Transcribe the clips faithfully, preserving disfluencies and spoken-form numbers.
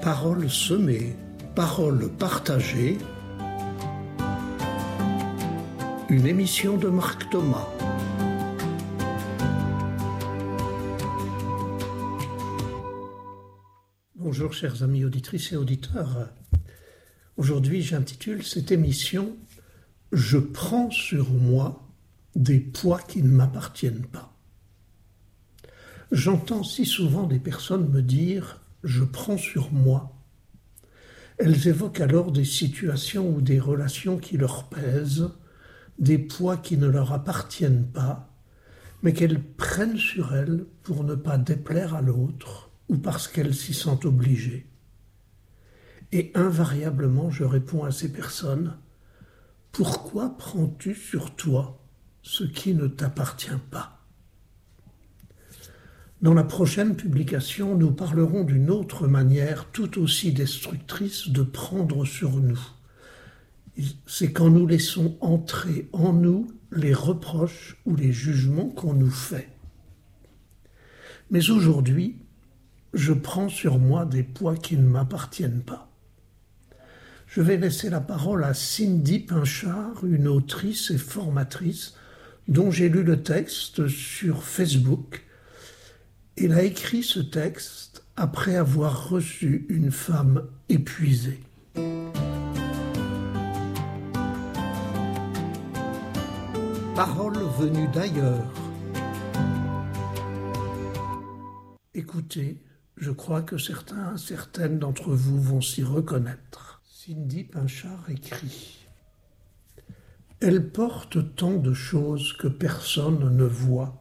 Parole semée, parole partagée. Une émission de Marc Thomas. Bonjour chers amis auditrices et auditeurs. Aujourd'hui j'intitule cette émission « Je prends sur moi des poids qui ne m'appartiennent pas ». J'entends si souvent des personnes me dire « je prends sur moi ». Elles évoquent alors des situations ou des relations qui leur pèsent, des poids qui ne leur appartiennent pas, mais qu'elles prennent sur elles pour ne pas déplaire à l'autre ou parce qu'elles s'y sentent obligées. Et invariablement, je réponds à ces personnes « Pourquoi prends-tu sur toi ce qui ne t'appartient pas ?» Dans la prochaine publication, nous parlerons d'une autre manière tout aussi destructrice de prendre sur nous. C'est quand nous laissons entrer en nous les reproches ou les jugements qu'on nous fait. Mais aujourd'hui, je prends sur moi des poids qui ne m'appartiennent pas. Je vais laisser la parole à Cindy Pinchard, une autrice et formatrice dont j'ai lu le texte sur Facebook. Elle a écrit ce texte après avoir reçu une femme épuisée. Parole venue d'ailleurs. Écoutez, je crois que certains, certaines d'entre vous vont s'y reconnaître. Cindy Pinchard écrit « Elle porte tant de choses que personne ne voit.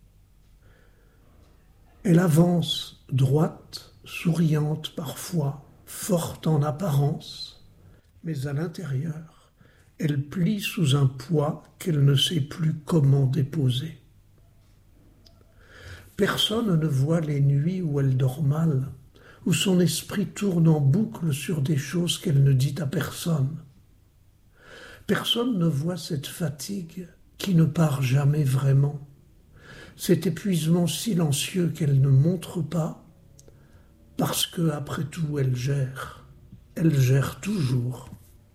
Elle avance droite, souriante parfois, forte en apparence, mais à l'intérieur, elle plie sous un poids qu'elle ne sait plus comment déposer. Personne ne voit les nuits où elle dort mal, où son esprit tourne en boucle sur des choses qu'elle ne dit à personne. Personne ne voit cette fatigue qui ne part jamais vraiment. Cet épuisement silencieux qu'elle ne montre pas, parce que, après tout, elle gère. Elle gère toujours.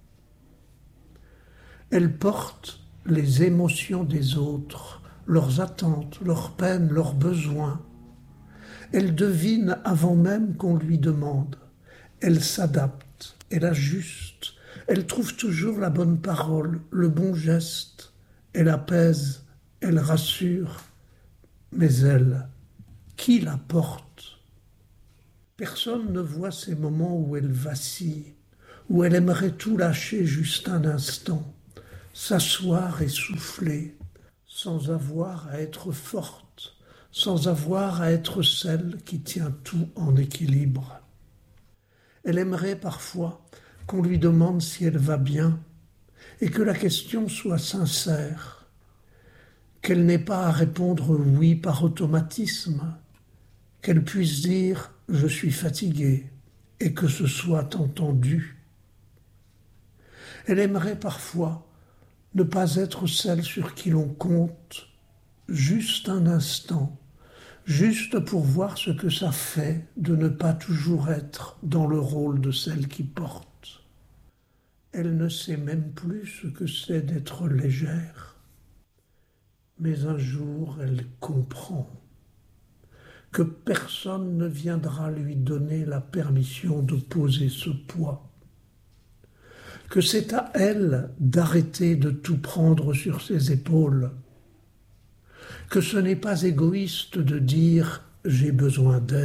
Elle porte les émotions des autres, leurs attentes, leurs peines, leurs besoins. Elle devine avant même qu'on lui demande. Elle s'adapte, elle ajuste, elle trouve toujours la bonne parole, le bon geste. Elle apaise, elle rassure. Mais elle, qui la porte? Personne ne voit ces moments où elle vacille, où elle aimerait tout lâcher juste un instant, s'asseoir et souffler, sans avoir à être forte, sans avoir à être celle qui tient tout en équilibre. Elle aimerait parfois qu'on lui demande si elle va bien, et que la question soit sincère, qu'elle n'ait pas à répondre oui par automatisme, qu'elle puisse dire « je suis fatiguée » et que ce soit entendu. Elle aimerait parfois ne pas être celle sur qui l'on compte, juste un instant, juste pour voir ce que ça fait de ne pas toujours être dans le rôle de celle qui porte. Elle ne sait même plus ce que c'est d'être légère. Mais un jour, elle comprend que personne ne viendra lui donner la permission de poser ce poids, que c'est à elle d'arrêter de tout prendre sur ses épaules, que ce n'est pas égoïste de dire « j'ai besoin d'aide ».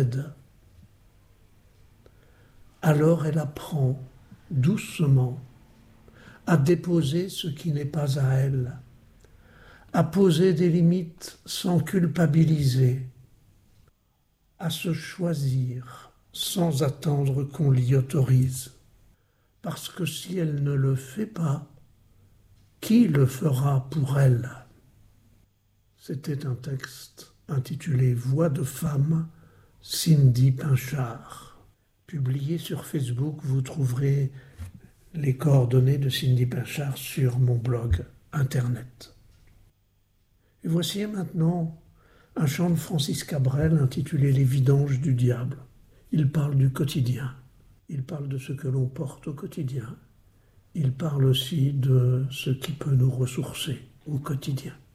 Alors elle apprend doucement à déposer ce qui n'est pas à elle, à poser des limites sans culpabiliser, à se choisir sans attendre qu'on l'y autorise. Parce que si elle ne le fait pas, qui le fera pour elle? C'était un texte intitulé « Voix de femme », Cindy Pinchard. Publié sur Facebook, vous trouverez les coordonnées de Cindy Pinchard sur mon blog internet. Et voici maintenant un chant de Francis Cabrel intitulé « Les vidanges du diable ». Il parle du quotidien. il parle de ce que l'on porte au quotidien. Il parle aussi de ce qui peut nous ressourcer au quotidien.